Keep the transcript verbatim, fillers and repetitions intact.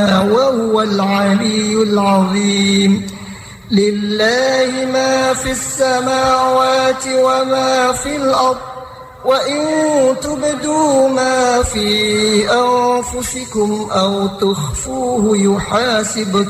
وهو العلي العظيم. لله ما في السماوات وما في الأرض وإن تبدوا ما في أنفسكم أو تخفوه يحاسبكم